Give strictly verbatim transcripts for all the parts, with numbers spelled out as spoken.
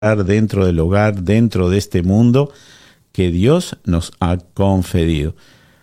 dentro del hogar, dentro de este mundo que Dios nos ha conferido.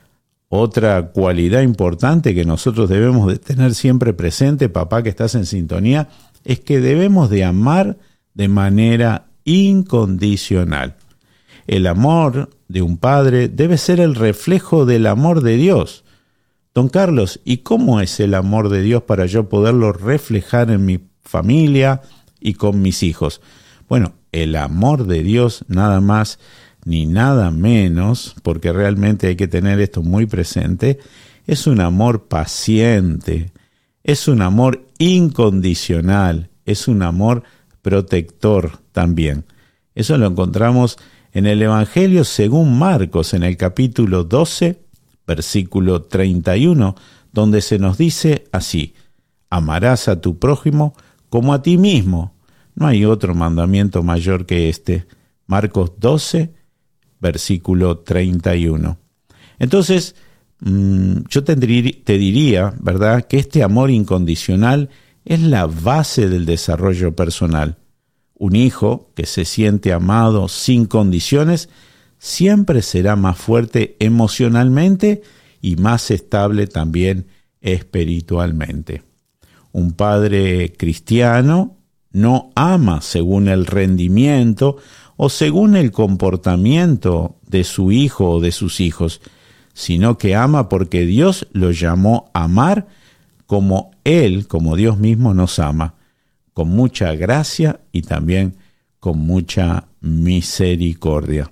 Otra cualidad importante que nosotros debemos de tener siempre presente, papá que estás en sintonía, es que debemos de amar de manera incondicional. El amor de un padre debe ser el reflejo del amor de Dios. Don Carlos, ¿y cómo es el amor de Dios para yo poderlo reflejar en mi familia y con mis hijos? Bueno, el amor de Dios nada más ni nada menos, porque realmente hay que tener esto muy presente, es un amor paciente, es un amor incondicional, es un amor protector también. Eso lo encontramos en el Evangelio según Marcos, en el capítulo doce, versículo treinta y uno, donde se nos dice así: amarás a tu prójimo como a ti mismo. No hay otro mandamiento mayor que este. Marcos doce, versículo treinta y uno. Entonces, mmm, yo te, te diría, ¿verdad?, que este amor incondicional es la base del desarrollo personal. Un hijo que se siente amado sin condiciones siempre será más fuerte emocionalmente y más estable también espiritualmente. Un padre cristiano no ama según el rendimiento o según el comportamiento de su hijo o de sus hijos, sino que ama porque Dios lo llamó a amar como Él, como Dios mismo nos ama, con mucha gracia y también con mucha misericordia.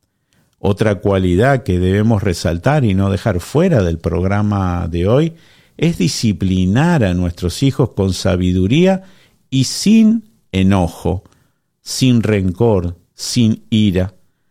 Otra cualidad que debemos resaltar y no dejar fuera del programa de hoy es disciplinar a nuestros hijos con sabiduría y sin enojo, sin rencor, sin ira.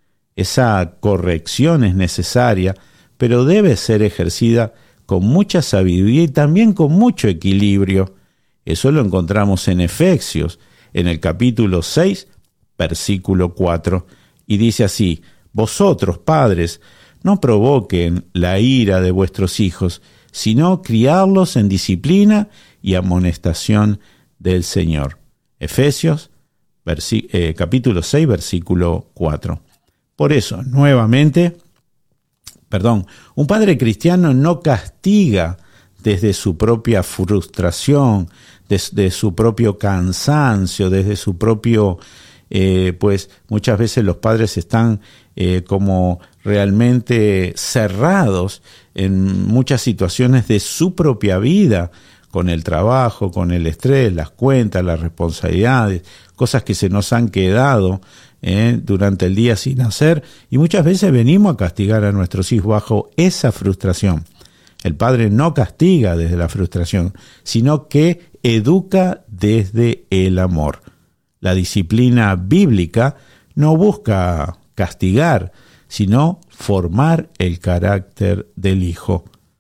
Esa corrección es necesaria, pero debe ser ejercida con mucha sabiduría y también con mucho equilibrio. Eso lo encontramos en Efesios, en el capítulo seis, versículo cuatro, y dice así: vosotros, padres, no provoquen la ira de vuestros hijos, sino criarlos en disciplina y amonestación del Señor. Efesios, versi- eh, capítulo seis, versículo cuatro. Por eso, nuevamente, perdón, un padre cristiano no castiga desde su propia frustración, desde su propio cansancio, desde su propio, eh, pues muchas veces los padres están eh, como realmente cerrados en muchas situaciones de su propia vida, con el trabajo, con el estrés, las cuentas, las responsabilidades, cosas que se nos han quedado eh, durante el día sin hacer, y muchas veces venimos a castigar a nuestros hijos bajo esa frustración. El padre no castiga desde la frustración, sino que educa desde el amor. La disciplina bíblica no busca castigar, sino formar el carácter del hijo.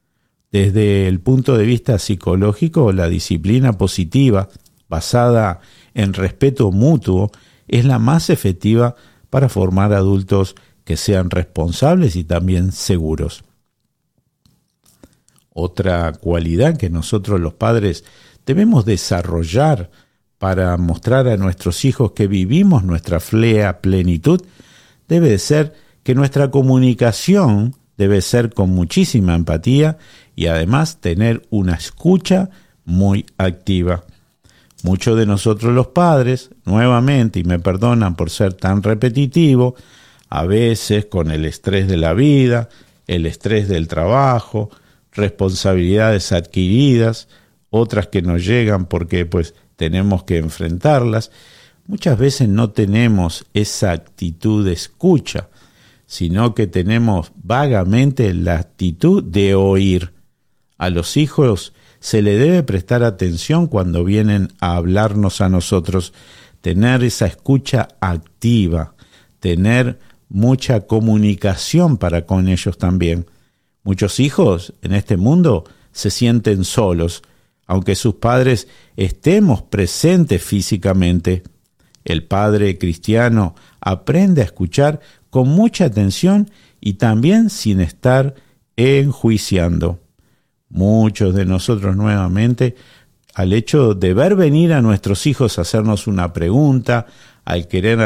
Desde el punto de vista psicológico, la disciplina positiva, basada en respeto mutuo, es la más efectiva para formar adultos que sean responsables y también seguros. Otra cualidad que nosotros los padres debemos desarrollar para mostrar a nuestros hijos que vivimos nuestra plena plenitud debe de ser que nuestra comunicación debe ser con muchísima empatía y además tener una escucha muy activa. Muchos de nosotros los padres, nuevamente, y me perdonan por ser tan repetitivo, a veces con el estrés de la vida, el estrés del trabajo, responsabilidades adquiridas, otras que nos llegan porque pues tenemos que enfrentarlas, muchas veces no tenemos esa actitud de escucha, sino que tenemos vagamente la actitud de oír. A los hijos se le debe prestar atención cuando vienen a hablarnos a nosotros, tener esa escucha activa, tener mucha comunicación para con ellos también. Muchos hijos en este mundo se sienten solos, aunque sus padres estemos presentes físicamente. El padre cristiano aprende a escuchar con mucha atención y también sin estar enjuiciando. Muchos de nosotros nuevamente al hecho de ver venir a nuestros hijos a hacernos una pregunta, al querer